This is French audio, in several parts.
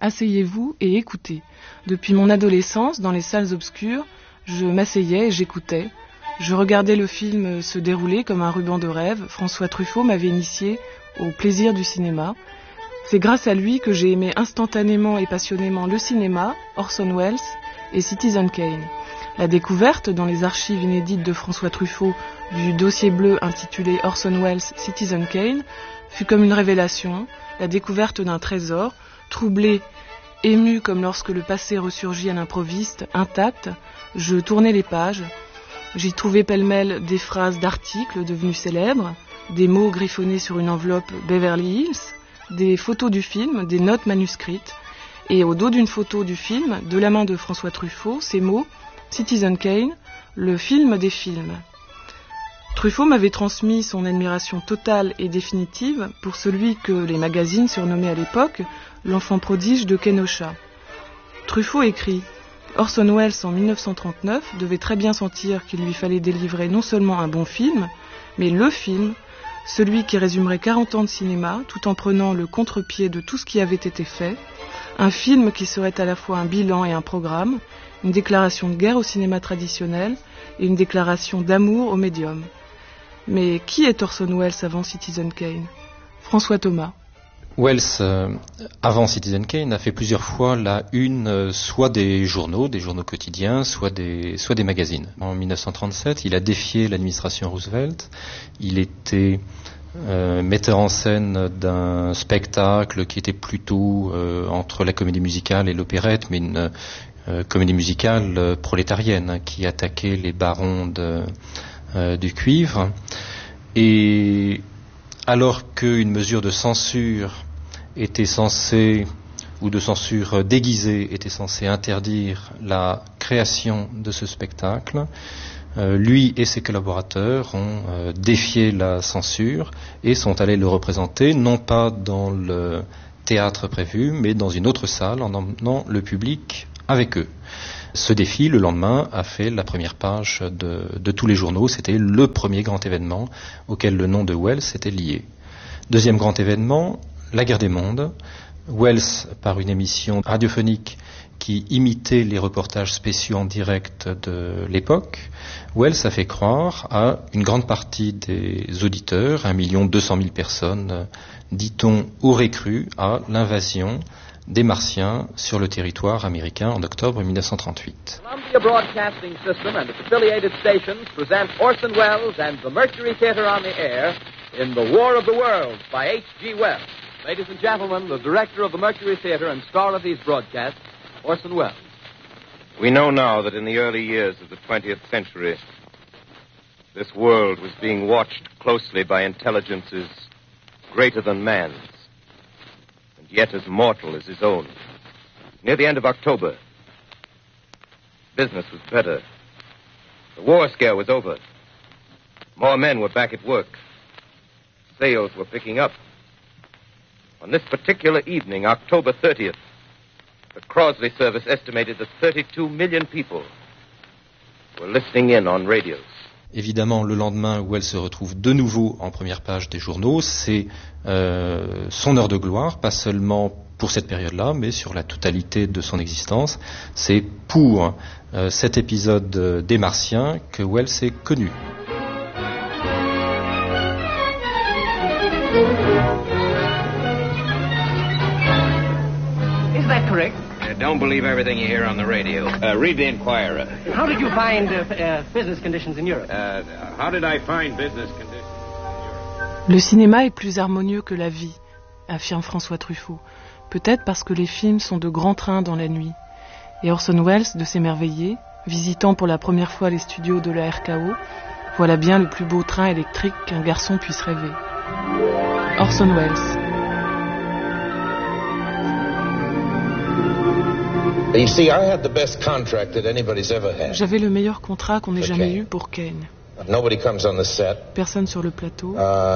asseyez-vous et écoutez. Depuis mon adolescence, dans les salles obscures, je m'asseyais et j'écoutais. Je regardais le film se dérouler comme un ruban de rêve. François Truffaut m'avait initié au plaisir du cinéma. C'est grâce à lui que j'ai aimé instantanément et passionnément le cinéma, Orson Welles et Citizen Kane. La découverte, dans les archives inédites de François Truffaut, du dossier bleu intitulé Orson Welles, Citizen Kane, fut comme une révélation, la découverte d'un trésor, troublé, ému comme lorsque le passé ressurgit à l'improviste, intact, je tournais les pages. J'y trouvais pêle-mêle des phrases d'articles devenus célèbres, des mots griffonnés sur une enveloppe Beverly Hills, des photos du film, des notes manuscrites, et au dos d'une photo du film, de la main de François Truffaut, ces mots « Citizen Kane, le film des films ». Truffaut m'avait transmis son admiration totale et définitive pour celui que les magazines surnommaient à l'époque « l'enfant prodige de Kenosha ». Truffaut écrit « Orson Welles, en 1939, devait très bien sentir qu'il lui fallait délivrer non seulement un bon film, mais le film, celui qui résumerait 40 ans de cinéma, tout en prenant le contre-pied de tout ce qui avait été fait, un film qui serait à la fois un bilan et un programme, une déclaration de guerre au cinéma traditionnel et une déclaration d'amour au médium. » Mais qui est Orson Welles avant Citizen Kane ? François Thomas. Welles, avant Citizen Kane, a fait plusieurs fois la une soit des journaux quotidiens, soit des magazines. En 1937, il a défié l'administration Roosevelt. Il était metteur en scène d'un spectacle qui était plutôt entre la comédie musicale et l'opérette, mais une comédie musicale prolétarienne qui attaquait les barons du cuivre. Et alors qu'une mesure de censure était censée, ou de censure déguisée, était censée interdire la création de ce spectacle, lui et ses collaborateurs ont défié la censure et sont allés le représenter, non pas dans le théâtre prévu, mais dans une autre salle, en emmenant le public avec eux. Ce défi, le lendemain, a fait la première page de tous les journaux. C'était le premier grand événement auquel le nom de Welles était lié. Deuxième grand événement, la guerre des mondes. Welles, par une émission radiophonique qui imitait les reportages spéciaux en direct de l'époque, Welles a fait croire à une grande partie des auditeurs, 1 200 000 personnes, dit-on, auraient cru à l'invasion des Martiens sur le territoire américain en octobre 1938. Columbia Broadcasting System and its affiliated stations present Orson Welles and the Mercury Theatre on the air in The War of the Worlds by H.G. Wells. Ladies and gentlemen, the director of the Mercury Theatre and star of these broadcasts, Orson Welles. We know now that in the early years of the 20th century, this world was being watched closely by intelligences greater than man's, yet as mortal as his own. Near the end of October, business was better. The war scare was over. More men were back at work. Sales were picking up. On this particular evening, October 30th, the Crosley service estimated that 32 million people were listening in on radios. Évidemment, le lendemain, Welles se retrouve de nouveau en première page des journaux. C'est son heure de gloire, pas seulement pour cette période-là, mais sur la totalité de son existence. C'est pour cet épisode des Martiens que Welles est connu. Is that correct? Don't believe everything you hear on the radio. Read the Inquirer. How did you find business conditions in Europe? How did I find business conditions in Europe? Le cinéma est plus harmonieux que la vie, affirme François Truffaut. Peut-être parce que les films sont de grands trains dans la nuit. Et Orson Welles, de s'émerveiller, visitant pour la première fois les studios de la RKO, voilà bien le plus beau train électrique qu'un garçon puisse rêver. Orson Welles. J'avais le meilleur contrat qu'on ait jamais eu pour Kane. Personne sur le plateau.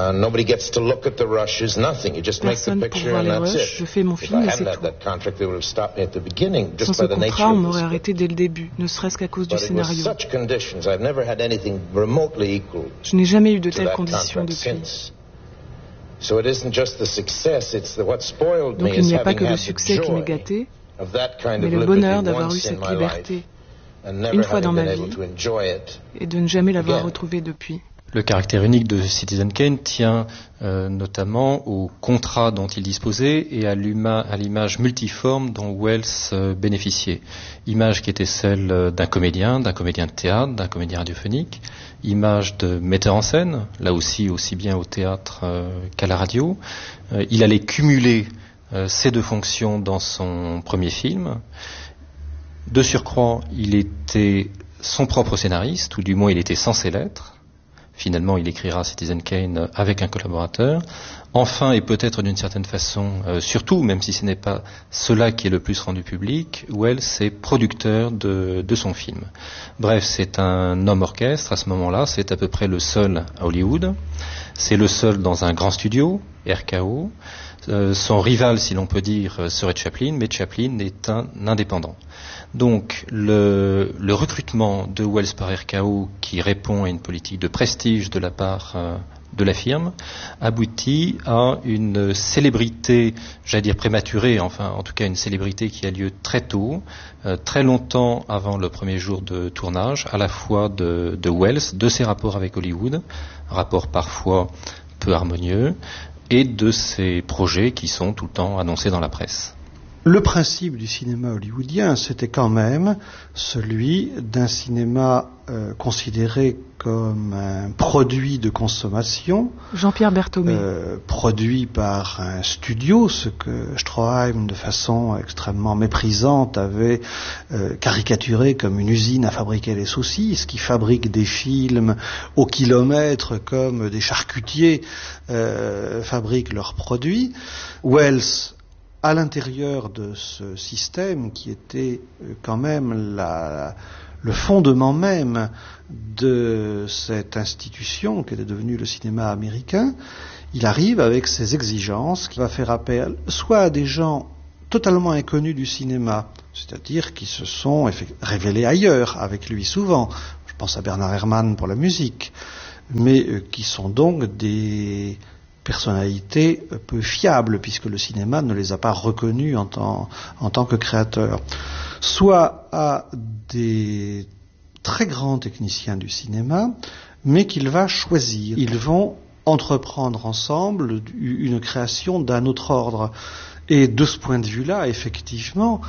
Personne pour voir les rushs. Je fais mon film et c'est tout. Sans ce contrat, on m'aurait arrêté dès le début, ne serait-ce qu'à cause du scénario. Je n'ai jamais eu de telles conditions depuis. Donc il n'y a pas que le succès qui m'est gâté, mais le bonheur d'avoir eu cette liberté une fois dans ma vie et de ne jamais l'avoir retrouvée depuis. Le caractère unique de Citizen Kane tient notamment au contrat dont il disposait et à l'image multiforme dont Welles bénéficiait. Image qui était celle d'un comédien de théâtre, d'un comédien radiophonique, image de metteur en scène, là aussi bien au théâtre qu'à la radio. Il allait cumuler ces deux fonctions dans son premier film. De surcroît, il était son propre scénariste, ou du moins il était censé l'être. Finalement, il écrira Citizen Kane avec un collaborateur. Enfin, et peut-être d'une certaine façon, surtout, même si ce n'est pas cela qui est le plus rendu public, Welles est producteur de son film. Bref, c'est un homme orchestre à ce moment-là, c'est à peu près le seul à Hollywood. C'est le seul dans un grand studio, RKO. Son rival, si l'on peut dire, serait Chaplin, mais Chaplin est un indépendant. Donc le recrutement de Welles par RKO, qui répond à une politique de prestige de la part de la firme, aboutit à une célébrité, j'allais dire prématurée, enfin en tout cas une célébrité qui a lieu très tôt, très longtemps avant le premier jour de tournage, à la fois de Welles, de ses rapports avec Hollywood, rapports parfois peu harmonieux, et de ses projets qui sont tout le temps annoncés dans la presse. Le principe du cinéma hollywoodien, c'était quand même celui d'un cinéma considéré comme un produit de consommation. Jean-Pierre Berthomé. Produit par un studio, ce que Stroheim, de façon extrêmement méprisante, avait caricaturé comme une usine à fabriquer les saucisses, qui fabrique des films au kilomètre comme des charcutiers fabriquent leurs produits. Welles, à l'intérieur de ce système qui était quand même le fondement même de cette institution qui était devenue le cinéma américain, il arrive avec ses exigences qui va faire appel soit à des gens totalement inconnus du cinéma, c'est-à-dire qui se sont révélés ailleurs avec lui souvent. Je pense à Bernard Herrmann pour la musique, mais qui sont donc des personnalités peu fiables, puisque le cinéma ne les a pas reconnus en tant que créateurs, soit à des très grands techniciens du cinéma, mais qu'il va choisir. Ils vont entreprendre ensemble une création d'un autre ordre. Et de ce point de vue-là, effectivement,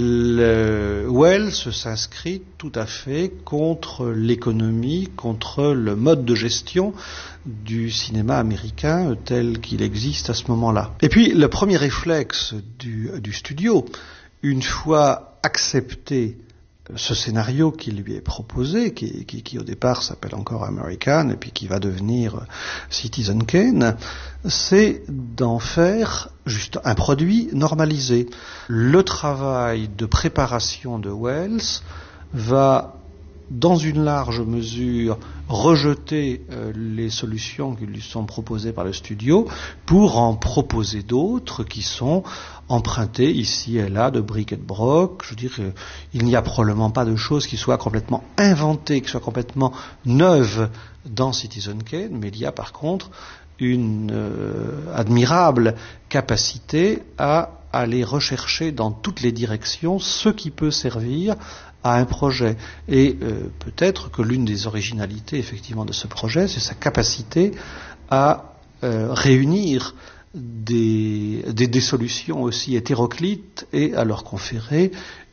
Welles s'inscrit tout à fait contre l'économie, contre le mode de gestion du cinéma américain tel qu'il existe à ce moment-là. Et puis, le premier réflexe du studio, une fois accepté ce scénario qui lui est proposé, qui au départ s'appelle encore American et puis qui va devenir Citizen Kane, c'est d'en faire juste un produit normalisé. Le travail de préparation de Welles va, dans une large mesure, rejeter les solutions qui lui sont proposées par le studio pour en proposer d'autres qui sont empruntées ici et là de bric et de broc. Je veux dire, il n'y a probablement pas de choses qui soient complètement inventées, qui soient complètement neuves dans Citizen Kane, mais il y a par contre une admirable capacité à aller rechercher dans toutes les directions ce qui peut servir à un projet. Et peut-être que l'une des originalités effectivement de ce projet, c'est sa capacité à réunir des solutions aussi hétéroclites et à leur conférer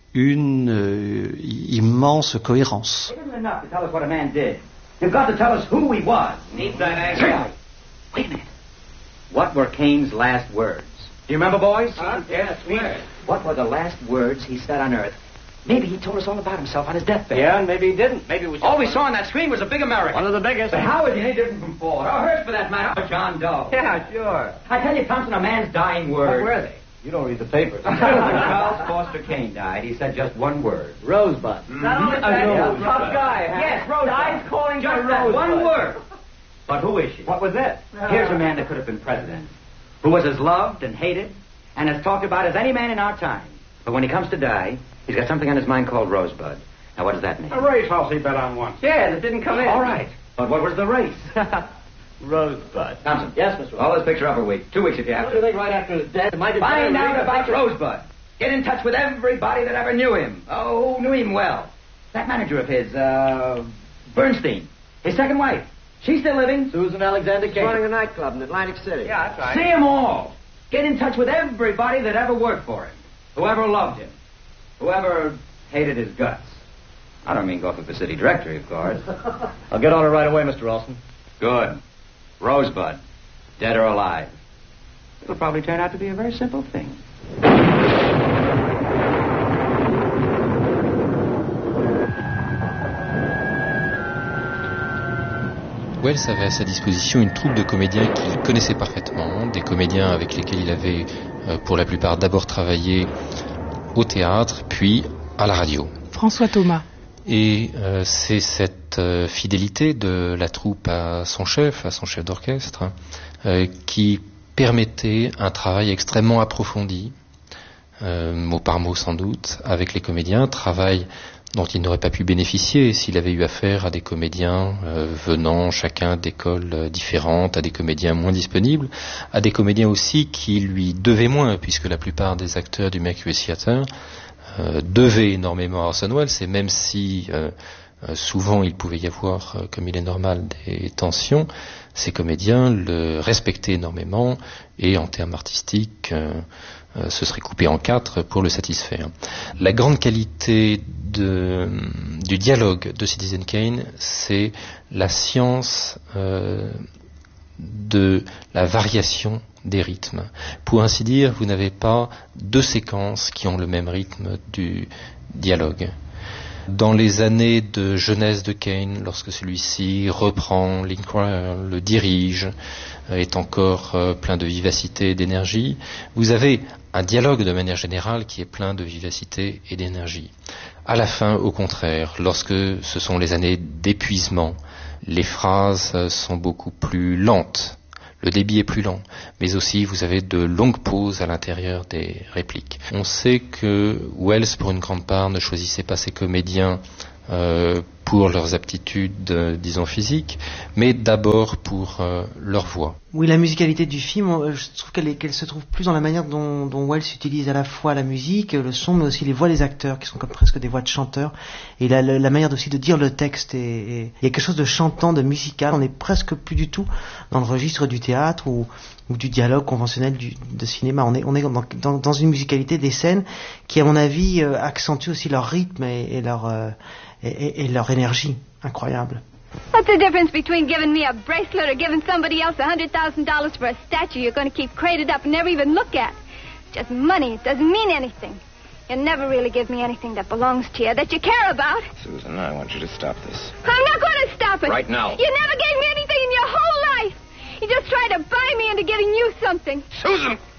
une immense cohérence. Wait a minute. What were Cain's last words? Do you remember, boys? Yes, where? What were the last words he said on Earth? Maybe he told us all about himself on his deathbed. Yeah, and maybe he didn't. Maybe it was all we saw on that screen was a big American. One of the biggest. But how is he any different from Ford? Or Hearst, for that matter? Or John Doe? Yeah, sure. I tell you, Thompson, a man's dying words. What were they? You don't read the papers. When Charles Foster Kane died, he said just one word. Rosebud. Not only that, Rosebud. Tough guy, huh? Yes, Rosebud. Dies calling just for that one word. But who is she? What was that? Here's a man that could have been president, who was as loved and hated and as talked about as any man in our time. But when he comes to die, he's got something on his mind called Rosebud. Now, what does that mean? A racehorse he bet on once. Yeah, that didn't come in. All right. But what was the race? Rosebud. Thompson. Yes, Mr. Hold this picture up a week. 2 weeks if you have What do you to. think right after his death? Find out about Rosebud. Get in touch with everybody that ever knew him. Oh, who knew him well. That manager of his, Bernstein. His second wife. She's still living. Susan Alexander He's King. running a nightclub in Atlantic City. Yeah, that's right. See them all. Get in touch with everybody that ever worked for him. Whoever loved him. Whoever hated his guts. I don't mean go up with the city directory, of course. I'll get on it right away, Mr. Olson. Good. Rosebud. Dead or alive. It'll probably turn out to be a very simple thing. Welles avait à sa disposition une troupe de comédiens qu'il connaissait parfaitement, des comédiens avec lesquels il avait pour la plupart d'abord travaillé au théâtre, puis à la radio. François Thomas. Et c'est cette fidélité de la troupe à son chef d'orchestre, qui permettait un travail extrêmement approfondi, mot par mot sans doute, avec les comédiens, travail dont il n'aurait pas pu bénéficier s'il avait eu affaire à des comédiens venant chacun d'écoles différentes, à des comédiens moins disponibles, à des comédiens aussi qui lui devaient moins, puisque la plupart des acteurs du Mercury Theatre devaient énormément à Orson Welles, et même si souvent il pouvait y avoir, comme il est normal, des tensions, ces comédiens le respectaient énormément et en termes artistiques se seraient coupés en 4 pour le satisfaire. La grande qualité du dialogue de Citizen Kane, c'est la science de la variation des rythmes. Pour ainsi dire, vous n'avez pas 2 séquences qui ont le même rythme du dialogue. Dans les années de jeunesse de Kane, lorsque celui-ci reprend l'Inquirer, le dirige, est encore plein de vivacité et d'énergie, vous avez un dialogue de manière générale qui est plein de vivacité et d'énergie. À la fin, au contraire, lorsque ce sont les années d'épuisement, les phrases sont beaucoup plus lentes. Le débit est plus lent, mais aussi vous avez de longues pauses à l'intérieur des répliques. On sait que Welles, pour une grande part, ne choisissait pas ses comédiens pour leurs aptitudes, disons, physiques, mais d'abord pour leur voix. Oui, la musicalité du film, je trouve qu'elle se trouve plus dans la manière dont Welles utilise à la fois la musique, le son, mais aussi les voix des acteurs, qui sont comme presque des voix de chanteurs, et la manière aussi de dire le texte. Et il y a quelque chose de chantant, de musical. On n'est presque plus du tout dans le registre du théâtre ou du dialogue conventionnel de cinéma. On est dans une musicalité des scènes qui, à mon avis, accentue aussi leur rythme et leur énergie incroyable. What's the difference between giving me a bracelet or giving somebody else $100,000 for a statue you're going to keep crated up and never even look at? It's just money. It doesn't mean anything. You never really give me anything that belongs to you, that you care about. Susan, I want you to stop this. I'm not going to stop it. Right now. You never gave me anything in your whole life. You just tried to buy me into giving you something. Susan!